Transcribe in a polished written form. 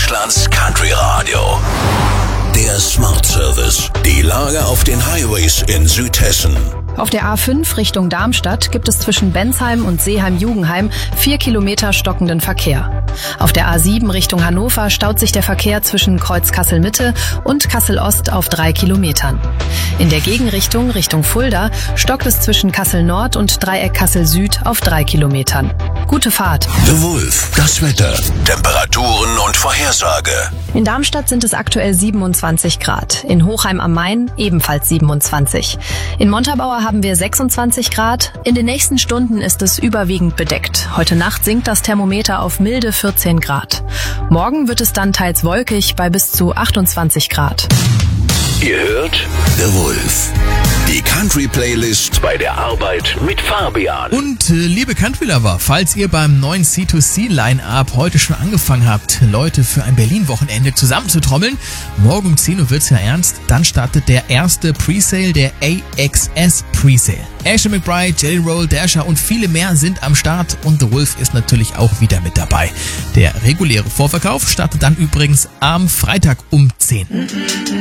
Deutschlands Country Radio. Der Smart Service. Die Lage auf den Highways in Südhessen. Auf der A5 Richtung Darmstadt gibt es zwischen Bensheim und Seeheim-Jugenheim 4 Kilometer stockenden Verkehr. Auf der A7 Richtung Hannover staut sich der Verkehr zwischen Kreuz Kassel-Mitte und Kassel-Ost auf 3 Kilometern. In der Gegenrichtung Richtung Fulda stockt es zwischen Kassel-Nord und Dreieck Kassel-Süd auf 3 Kilometern. Gute Fahrt. The Wolf. Das Wetter. Temperaturen und Vorhersage. In Darmstadt sind es aktuell 27 Grad. In Hochheim am Main ebenfalls 27. In Montabaur haben wir 26 Grad. In den nächsten Stunden ist es überwiegend bedeckt. Heute Nacht sinkt das Thermometer auf milde 14 Grad. Morgen wird es dann teils wolkig bei bis zu 28 Grad. Ihr hört The Wolf. Die Country-Playlist bei der Arbeit mit Fabian. Und liebe Country-Lover, falls ihr beim neuen C2C-Line-Up heute schon angefangen habt, Leute für ein Berlin-Wochenende zusammenzutrommeln, morgen um 10 Uhr wird's ja ernst, dann startet der erste Presale, der AXS Presale. Asher McBride, Jelly Roll, Dasher und viele mehr sind am Start und The Wolf ist natürlich auch wieder mit dabei. Der reguläre Vorverkauf startet dann übrigens am Freitag um 10.